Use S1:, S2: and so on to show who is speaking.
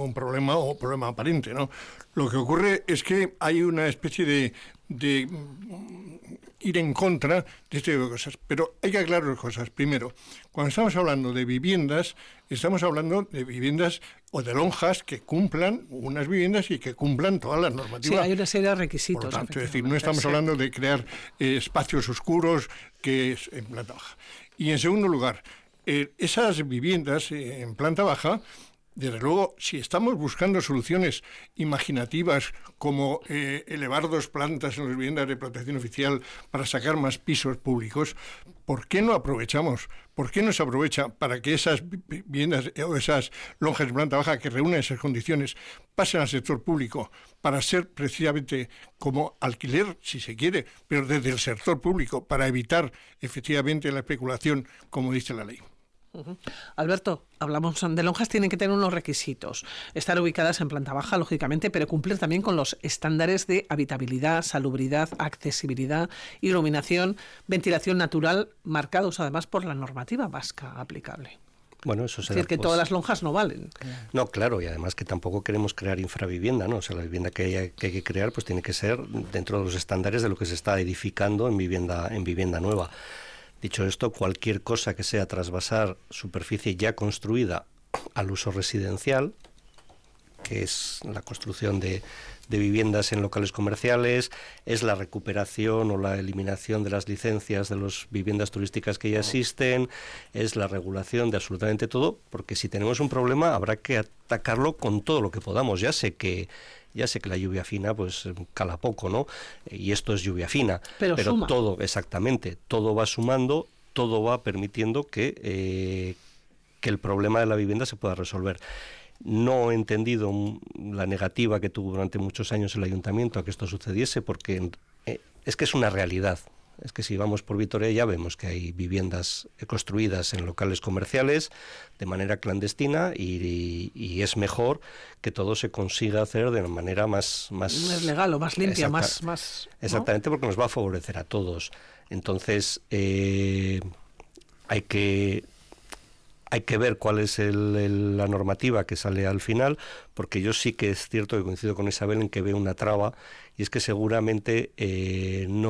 S1: ningún problema o problema aparente, ¿no? Lo que ocurre es que hay una especie de ir en contra de este tipo de cosas. Pero hay que aclarar dos cosas. Primero, cuando estamos hablando de viviendas, estamos hablando de viviendas o de lonjas que cumplan unas viviendas y que cumplan todas las normativas.
S2: Sí, hay una serie de requisitos.
S1: Por lo tanto, es decir, no estamos hablando de crear espacios oscuros que es en planta baja. Y en segundo lugar, esas viviendas en planta baja, desde luego, si estamos buscando soluciones imaginativas como elevar 2 plantas en las viviendas de protección oficial para sacar más pisos públicos, ¿por qué no aprovechamos? ¿Por qué no se aprovecha para que esas viviendas o esas lonjas de planta baja que reúnen esas condiciones pasen al sector público para ser precisamente como alquiler, si se quiere, pero desde el sector público, para evitar efectivamente la especulación, como dice la ley?
S2: Alberto, hablamos de lonjas, tienen que tener unos requisitos. Estar ubicadas en planta baja, lógicamente, pero cumplir también con los estándares de habitabilidad, salubridad, accesibilidad, iluminación, ventilación natural, marcados además por la normativa vasca aplicable.
S3: Bueno, eso será,
S2: es decir, que todas las lonjas no valen.
S3: No, claro, y además que tampoco queremos crear infravivienda, ¿no? O sea, la vivienda que hay que crear pues tiene que ser dentro de los estándares de lo que se está edificando en vivienda nueva. Dicho esto, cualquier cosa que sea trasvasar superficie ya construida al uso residencial, que es la construcción de viviendas en locales comerciales, es la recuperación o la eliminación de las licencias de las viviendas turísticas que ya existen, es la regulación de absolutamente todo, porque si tenemos un problema habrá que atacarlo con todo lo que podamos. Ya sé que la lluvia fina pues cala poco, ¿no? Y esto es lluvia fina, pero todo, exactamente, todo va sumando, todo va permitiendo que el problema de la vivienda se pueda resolver. No he entendido la negativa que tuvo durante muchos años el ayuntamiento a que esto sucediese, porque es que es una realidad. Es que si vamos por Vitoria ya vemos que hay viviendas construidas en locales comerciales de manera clandestina y es mejor que todo se consiga hacer de una manera más
S2: legal o más limpia, más ¿no?
S3: Exactamente, porque nos va a favorecer a todos. Entonces hay que ver cuál es la normativa que sale al final, porque yo sí que es cierto que coincido con Isabel en que veo una traba, y es que seguramente no